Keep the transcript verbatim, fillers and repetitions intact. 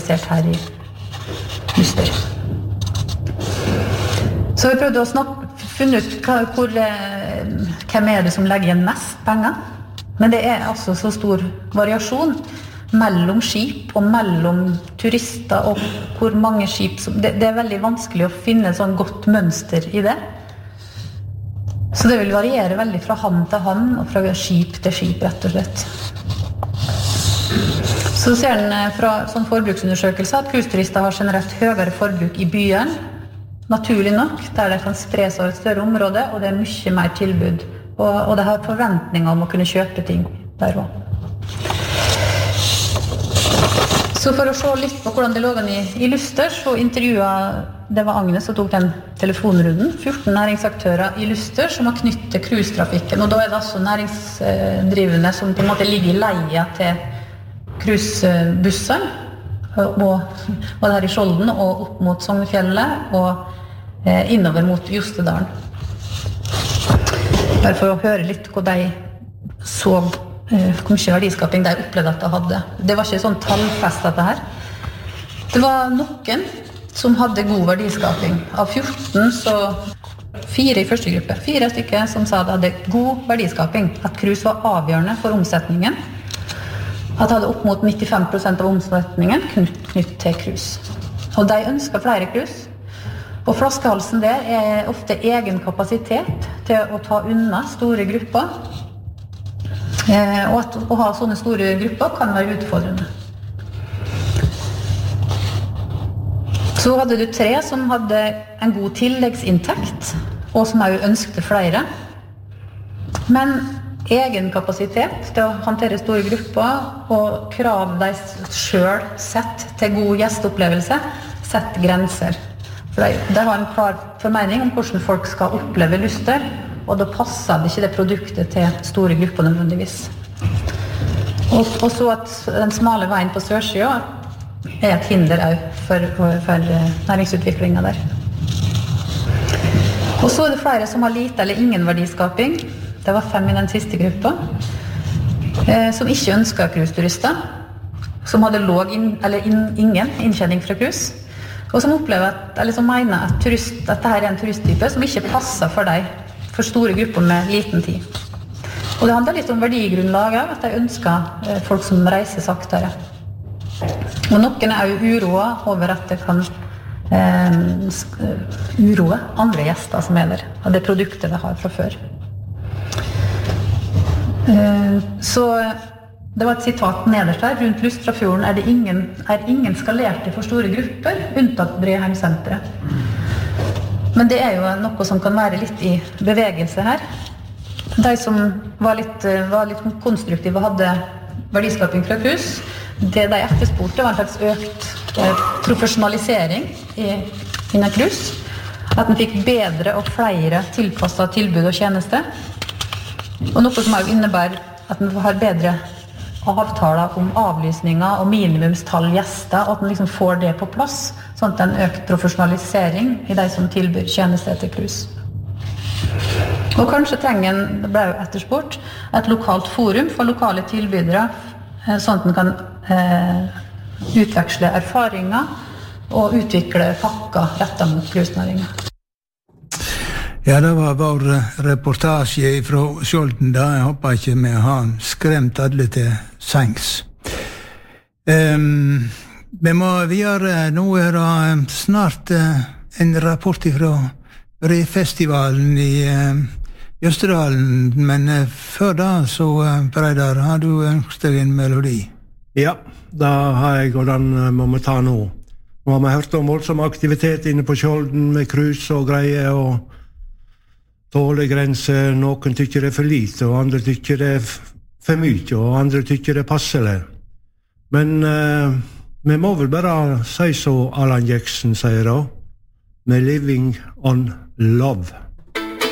lokalisert her i Luster. Så vi prøvde å snakke, finne ut hvor, hvem er det som legger igjen mest penger. Men det er altså så stor variasjon mellom skip og mellom turister og hvor mange skip som, det, det er veldig vanskelig å finne et sånn godt mønster i det. Så det vil variere veldig fra hand til hand og fra skip til skip, rett og slett. Så ser den fra sånn forbruksundersøkelse at cruiseturister har generelt høyere forbruk i byen, naturlig nok, der det kan spres over et større område, og det er mye mer tilbud. Og, og det har forventninger om å kunne kjøpe ting der også. Så for å se litt på hvordan det lå an i, i Luster, så intervjuet, det var Agnes som tok den telefonrunden, fjorten næringsaktører i Luster som har knyttet cruisetrafikken, og da er det altså næringsdrivende som på en måte ligger i leia til cruisebusser, og, og der i Skjolden og opp mot Sognefjellet og eh, innover mot Jostedalen. Bare for å høre litt hva de så, eh, hvor mye verdiskaping de opplevde at de hadde. Det var ikke sånn tallfest dette her. Det var noen som hadde god verdiskaping. Av fjorten så fire i første gruppe, fire stykker som sa at de hadde god verdiskaping, at cruise var avgjørende for omsetningen. At hadde opp mot nittifem prosent av omsetningen knytt til cruise. Og de ønsker flere cruise. Og flaskehalsen der er ofte egen kapasitet til å ta unna store grupper. Eh, og at å ha sånne store grupper kan være utfordrende. Så hadde du tre som hadde en god tilleggsinntekt, og som også ønskte flere. Men egen kapasitet til å håndtere store grupper og krav de selv sett til god gjesteopplevelse, sett grenser. For de, de har en klar formening om hvordan folk skal oppleve Luster, og da passer det ikke det produktet til store grupper nødvendigvis. Og, og så at den smale veien på sørsida er et hinder også for, for, for næringsutviklingen der. Og så er det flere som har lite eller ingen verdiskaping. Det var fem i den siste gruppa, eh, som ikke ønsket cruiseturister, som hadde låg inn, eller in, ingen inntjening fra cruise, og som opplever at, eller som mener at, turist, at dette er en turisttype som ikke passer for deg, for store grupper med liten tid. Og det handler litt om verdigrunnlaget, at de ønsker eh, folk som reiser saktere. Og noen er jo uroet over at det kan eh, uroe andre gjester som er der, av det produktet de har fra før. Så det var et sitat nederst der, rundt Lustrafjorden er det ingen, er ingen skalerte for store grupper, unntatt Breheim-senteret. Men det er jo noe som kan være litt i bevegelse her. De som var litt, var litt konstruktive og hadde verdiskaping fra cruise, det de etterspurte var en slags økt eh, profesjonalisering i, innen cruise. At den fikk bedre og flere tilpasset tilbud og tjenester. Og noe som også innebærer at den har bedre avtaler om avlysninger og minimumstall gjester, og at den liksom får det på plass, sånn at det er en økt profesjonalisering i de som tilbyr tjenester til cruise. Og kanskje trenger en, det ble jo etterspurt, et lokalt forum for lokale tilbydere, sånn at den kan eh, utveksle erfaringer og utvikle pakker rettet mot cruisenæringen. Ja, det var vår reportasje fra Skjolden da. Jeg håper ikke vi har skremt alle til sengs. Um, vi må videre. Nå er det snart uh, en rapport fra Brefestivalen i uh, Jostedalen, men uh, før da så, uh, Breidar, har du ønsket deg en melodi? Ja, da har jeg, og den uh, må vi ta nå. Nå har vi hørt om voldsom aktivitet inne på Skjolden med cruise og greier, og tålegrenser. Noen tykker det er for lite, og andre tykker det er for mye, og andre tykker det er passelig. Men uh, vi må vel bare si så Alan Jackson sier da, med Living on Love.